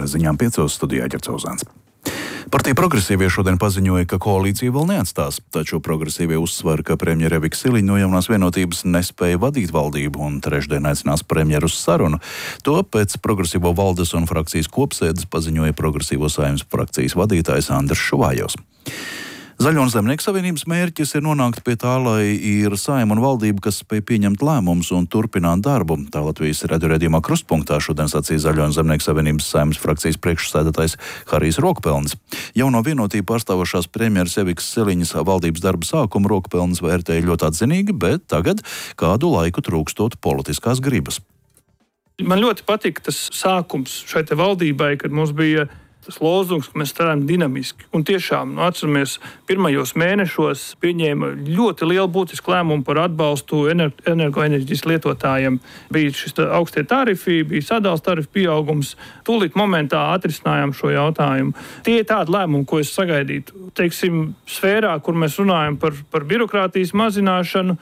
dienas ziņām 5 studijā Ģercauzāns. Partija Progresīvie šodien paziņoja, ka koalīcija vēl neatstās, taču Progresīvie uzsver, ka premjere Evika Siliņa no Jaunās vienotības nespēja vadīt valdību un trešdien aicinās premjeru uz sarunu. To pēc Progresīvo valdes un frakcijas kopsēdes paziņoja Progresīvo Saeimas frakcijas vadītājs Andris Šuvājovs. Zaļo un Zemnieku savienības mērķis ir nonākt pie tā, lai ir Saeima un valdība, kas spēj pieņemt lēmumus un turpināt darbu. Tā Latvijas radio raidījumā Krustpunktā šodien sacīja Zaļo un Zemnieku savienības Saeimas frakcijas priekšsēdētājs Harijs Rokpelnis. Jauno vienotību pārstāvošās premjeras Evikas Siliņas valdības darba sākumu Rokpelnis vērtēja ļoti atzinīgi, bet tagad kādu laiku trūkstot politiskās gribas. Man ļoti patika tas sākums šai te valdībai, kad mums bija tas lozungs, ka mēs strādājam dinamiski. Un tiešām, atceramies, pirmajos mēnešos pieņēma ļoti lielu būtisku lēmumu par atbalstu energoenerģijas lietotājiem. Bija šis augstie tarifi, bija sadales tarifu pieaugums. Tūlīt momentā atrisinājām šo jautājumu. Tie ir tādi lēmumi, ko es sagaidītu. Teiksim, sfērā, kur mēs runājam par birokrātijas mazināšanu,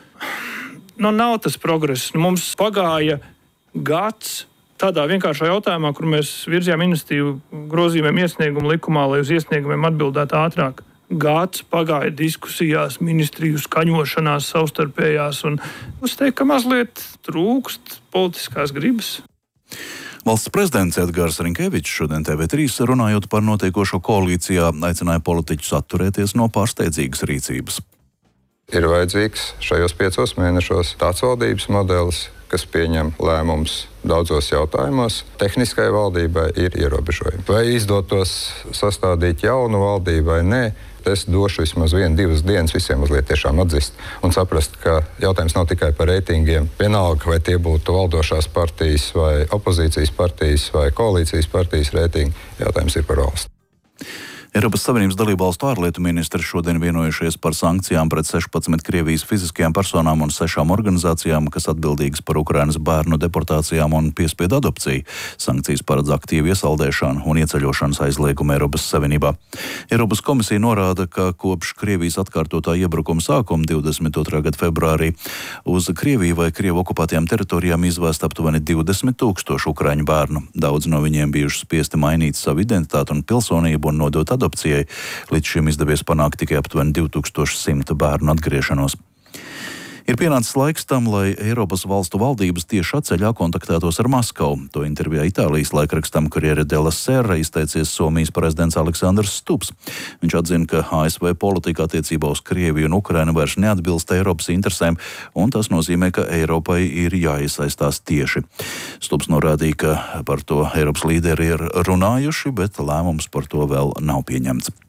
nav tas progress. Mums pagāja gads tādā vienkāršā jautājumā, kur mēs virzījām iniciatīvu grozījumiem iesniegumu likumā, lai uz iesniegumiem atbildētu ātrāk. Gads pagāja diskusijās, ministriju skaņošanās savstarpējās, un es teiktu, ka mazliet trūkst politiskās gribas. Valsts prezidents Edgars Rinkevičs šodien TV3 runājot par notiekošo koalīcijā aicināja politiķus atturēties no pārsteidzīgas rīcības. Ir vajadzīgs šajos 5 mēnešos tāds valdības modelis, kas pieņem lēmumus daudzos jautājumos. Tehniskai valdībai ir ierobežojumi. Vai izdotos sastādīt jaunu valdību vai nē, es došu vismaz 1-2 dienas visiem mazliet tiešām atzist un saprast, ka jautājums nav tikai par reitingiem. Vienalga, vai tie būtu valdošās partijas vai opozīcijas partijas vai koalīcijas partijas reitingi, jautājums ir par valsti. Eiropas Savienības dalībvalstu ārlietu ministri šodien vienojušies par sankcijām pret 16 Krievijas fiziskajām personām un 6 organizācijām, kas atbildīgas par Ukrainas bērnu deportācijām un piespiedu adopciju. Sankcijas paredz aktīvu iesaldēšanu un ieceļošanas aizliegumu Eiropas Savienībā. Eiropas komisija norāda, ka kopš Krievijas atkārtotā iebrukuma sākuma 22. gada februārī uz Krieviju vai Krievu okupētajām teritorijām izvēst aptuveni 20 000 ukraiņu bērnu. Daudz no viņiem bijuši spiesti mainīt savu identitāti un pilsonību un nodot adopcijai. Līdz šim izdevies panākt tikai aptuveni 2100 bērnu atgriešanos. Ir pienācis laiks tam, lai Eiropas valstu valdības tiešā ceļā kontaktētos ar Maskavu. To intervijā Itālijas laikrakstam Corriere della Sera izteicies Somijas prezidents Aleksandrs Stubbs. Viņš atzina, ka ASV politika attiecībā uz Krieviju un Ukrainu vairs neatbilst Eiropas interesēm, un tas nozīmē, ka Eiropai ir jāiesaistās tieši. Stubbs norādīja, ka par to Eiropas līderi ir runājuši, bet lēmums par to vēl nav pieņemts.